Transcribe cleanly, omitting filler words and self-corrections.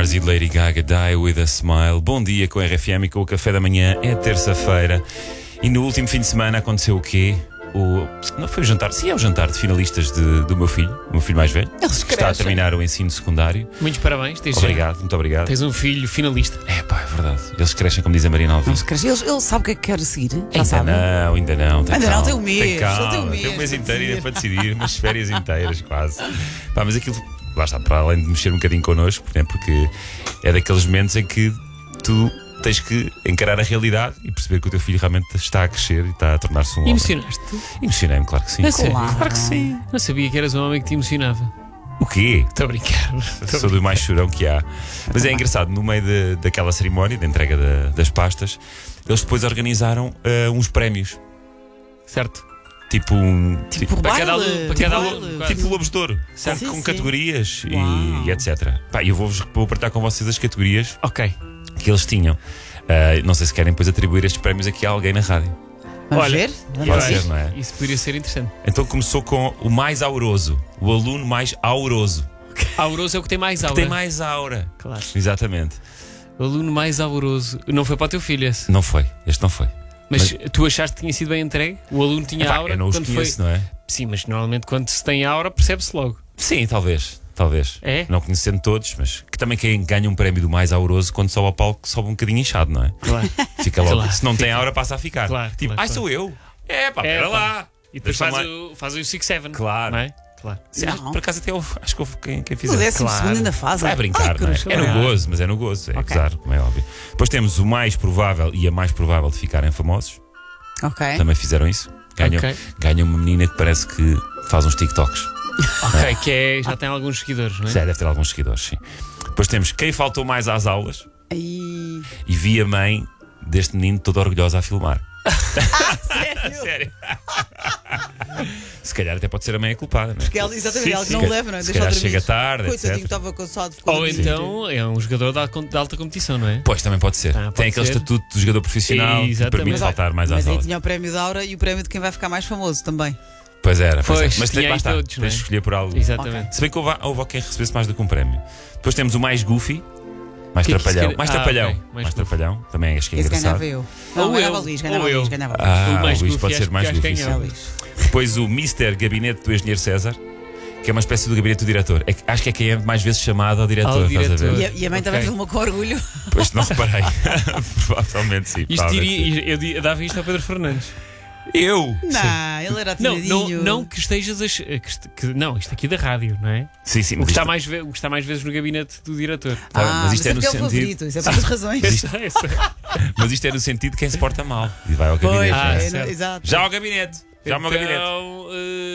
Mars e Lady Gaga, Die With A Smile. Bom dia com a RFM e com o Café da Manhã. É terça-feira e no último fim de semana aconteceu o quê? Não foi o jantar? Sim, é o jantar de finalistas do meu filho, o meu filho mais velho. Eles que está a terminar o ensino secundário. Muitos parabéns. Obrigado, muito obrigado. Tens um filho finalista. É pá, é verdade. Eles crescem, como diz a Marina Alvim. Ele sabe o que é que quer seguir? Já Ainda sabe? não. Ainda não, calma. tem um mês. Tem calma, Tem um mês tem um mês para inteiro decidir. para decidir, umas férias inteiras quase. Pá, mas aquilo, lá está, para além de mexer um bocadinho connosco, porque é daqueles momentos em que tu tens que encarar a realidade e perceber que o teu filho realmente está a crescer e está a tornar-se um homem. Emocionaste-te? Emocionei-me, claro que sim. A sério? Claro. Claro que sim. Não sabia que eras um homem que te emocionava. O quê? Estou a brincar. Sou do mais chorão que há. Mas é engraçado, no meio daquela cerimónia, da entrega das pastas, eles depois organizaram uns prémios. Certo. Tipo Tipo para cada baile. aluno, para tipo cada baile. aluno, tipo Lobos de Ouro, Sim, com sim. categorias Uau. e etc. Pá, eu vou partilhar com vocês as categorias Ok. que eles tinham. Não sei se querem depois atribuir estes prémios aqui a alguém na rádio. Vamos Olha, ver? Pode Vamos ser, ver. não é? Isso poderia ser interessante. Então começou com o mais auroso, o aluno mais auroso, Auroso é o que tem mais que aura. tem mais aura. Claro. Exatamente. O aluno mais auroso. Não foi para o teu filho esse. Não foi, este não foi. Mas tu achaste que tinha sido bem entregue? O aluno tinha Epá, aura? eu não os quando conheço, foi... não é? Sim, mas normalmente quando se tem aura percebe-se logo. Sim, talvez. É? Não conhecendo todos, mas que também quem ganha um prémio do mais auroso quando sobe ao palco sobe um bocadinho inchado, não é? Claro. Fica logo. Claro, Se não tem aura, passa a ficar. Claro, Tipo, claro, sou eu. É, pá, pera pá. lá. E depois Deixa-me fazem o 6-7. Claro. Não é? Claro. Sim, acho que Não. por acaso até acho que houve quem No fizesse. 12º Claro. ainda fazem. Vai brincar, Ai, não é? cruz, É no claro. gozo, mas é no gozo. É Ok. gozar, como é óbvio. Depois temos o mais provável e a mais provável de ficarem famosos. Ok. Também fizeram isso. Ok. Ganham uma menina que parece que faz uns TikToks. Ok, que é, já tem alguns seguidores, não é? Já deve ter alguns seguidores, sim. Depois temos quem faltou mais às aulas Ai, e vi a mãe deste menino toda orgulhosa a filmar. sério? Sério. Se calhar até pode ser a mãe a culpada, não é? Porque ela, exatamente, Sim, ela que sim. não leva, não é? Se Deixa calhar ela dormir. chega tarde, Coitadinho, etc. estava cansado. ficou a Ou dormir. então é um jogador de alta competição, não é? Pois, também pode ser. Ah, pode Tem aquele ser. estatuto de jogador profissional que Exatamente. permite Mas olha, faltar mais às Mas aí aulas. tinha o prémio da Aura e o prémio de quem vai ficar mais famoso também. Pois era, Pois, era. Mas tinha lá aí está, todos, não é? tens de escolher por algo. Exatamente. Se bem que houve quem recebesse mais do que um prémio. Depois temos o mais goofy, mais Que é que isso trapalhão. quer- Mais Ah, trapalhão. ok, mais Mais goofy. trapalhão. Também acho que é Esse engraçado. ganhava eu. Não, Ou ganhava eu. o Luís, Ou ganhava o eu. Luís, ganhava o Luís. Ah, O mais o Luís goofy pode ser acho mais que goofy. ganhava. É o Luís. Depois o Mr. Gabinete do Engenheiro César, que é uma espécie do gabinete do diretor. Acho que é quem é mais vezes chamado ao diretor. Ao Estás a diretor. ver? E a mãe também Ok. filmou com orgulho. Pois não reparei. Provavelmente sim. Isto eu dava isto ao Pedro Fernandes. Eu? Não, ele era Não, atinadinho. não que estejas não, isto aqui da rádio, não é? Sim, sim. O Mas que, está isto, mais, o que está mais vezes no gabinete do diretor. Tá bem, mas isto é no porque é o sentido. favorito, isso é por outras razões. Eu sei, eu sei. mas isto é no sentido de quem se porta mal. E vai ao Pois, gabinete. não é? certo. exato. Já ao gabinete. Já ao meu gabinete. Então,